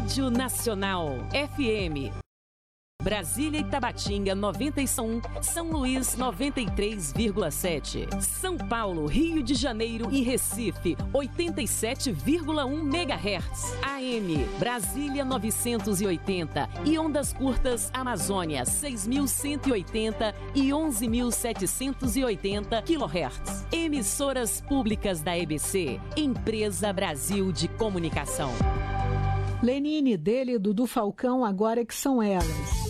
Rádio Nacional, FM. Brasília e Tabatinga 91, São Luís 93,7, São Paulo, Rio de Janeiro e Recife 87,1 MHz, AM Brasília 980 e ondas curtas Amazônia 6.180 e 11.780 kHz. Emissoras públicas da EBC, Empresa Brasil de Comunicação. Lenine, dele e Dudu Falcão, agora que são elas.